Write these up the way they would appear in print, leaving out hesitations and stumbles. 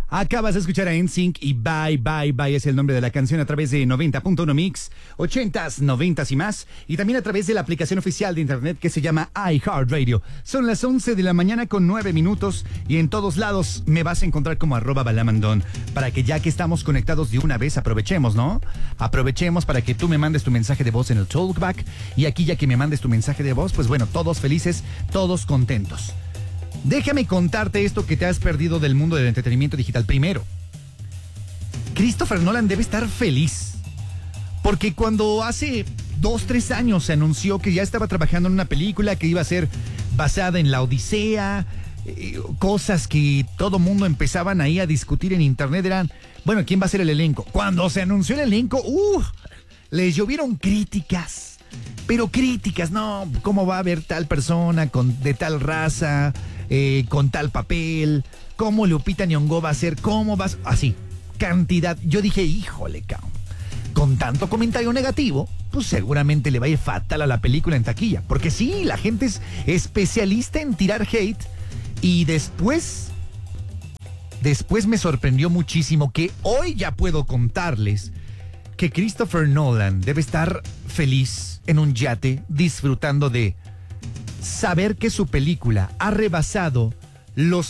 Acabas de escuchar a NSYNC y Bye Bye Bye es el nombre de la canción a través de 90.1 Mix, 80s, 90s y más, y también a través de la aplicación oficial de internet que se llama iHeartRadio. Son las 11 de la mañana con 9 minutos y en todos lados me vas a encontrar como @balamandón, para que ya que estamos conectados de una vez aprovechemos, ¿no? Aprovechemos para que tú me mandes tu mensaje de voz en el Talkback y aquí ya que me mandes tu mensaje de voz, pues bueno, todos felices, todos contentos. Déjame contarte esto que te has perdido del mundo del entretenimiento digital. Primero, Christopher Nolan debe estar feliz, porque cuando hace 2-3 años se anunció que ya estaba trabajando en una película que iba a ser basada en la Odisea, cosas que todo mundo empezaban ahí a discutir en internet eran, bueno, ¿quién va a ser el elenco? Cuando se anunció el elenco, les llovieron críticas, pero críticas, no, ¿cómo va a haber tal persona de tal raza, con tal papel? ¿Cómo Lupita Nyong'o va a ser? ¿Cómo vas? Así, cantidad. Yo dije, híjole, cabrón, con tanto comentario negativo, pues seguramente le va a ir fatal a la película en taquilla. Porque sí, la gente es especialista en tirar hate. Y después me sorprendió muchísimo que hoy ya puedo contarles que Christopher Nolan debe estar feliz en un yate disfrutando de saber que su película ha rebasado los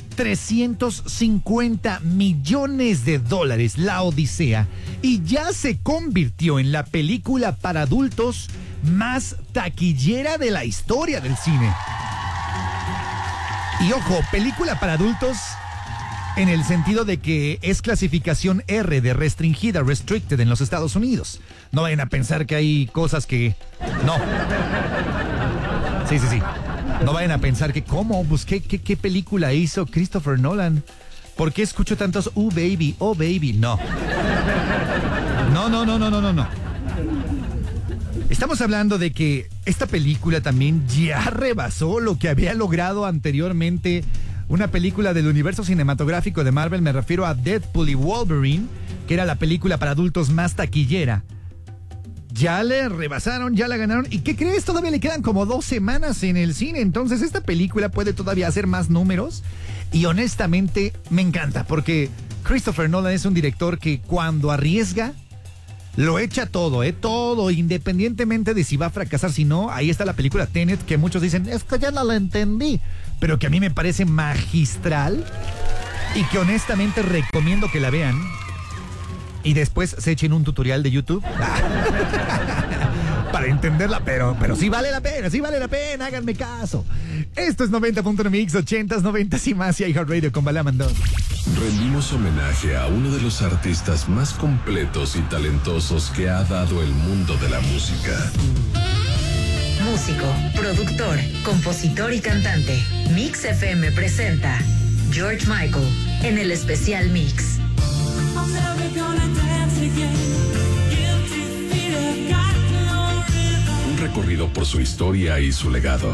$1,350 millones, La Odisea, y ya se convirtió en la película para adultos más taquillera de la historia del cine. Y ojo, película para adultos en el sentido de que es clasificación R de restringida, restricted en los Estados Unidos. No vayan a pensar que hay cosas que... No. Sí. No vayan a pensar que, ¿cómo? Pues, ¿qué película hizo Christopher Nolan? ¿Por qué escucho tantos, baby, oh, baby? No. No. Estamos hablando de que esta película también ya rebasó lo que había logrado anteriormente una película del universo cinematográfico de Marvel. Me refiero a Deadpool y Wolverine, que era la película para adultos más taquillera. Ya le rebasaron, ya la ganaron. ¿Y qué crees? Todavía le quedan como 2 semanas en el cine. Entonces esta película puede todavía hacer más números. Y honestamente me encanta, porque Christopher Nolan es un director que cuando arriesga, lo echa todo, todo, independientemente de si va a fracasar. Si no, ahí está la película Tenet, que muchos dicen, es que ya no la entendí, pero que a mí me parece magistral y que honestamente recomiendo que la vean y después se echen un tutorial de YouTube para entenderla, pero sí vale la pena, háganme caso. Esto es 90.1 Mix, 80s, 90s y más, y iHeartRadio con Balamandón. Rendimos homenaje a uno de los artistas más completos y talentosos que ha dado el mundo de la música. Músico, productor, compositor y cantante. Mix FM presenta George Michael en el especial Mix. Un recorrido por su historia y su legado.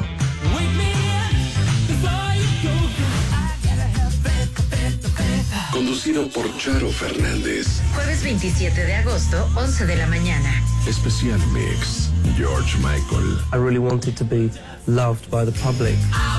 Conducido por Charo Fernández. Jueves 27 de agosto, 11 de la mañana. Especial Mix, George Michael. I really wanted to be loved by the public.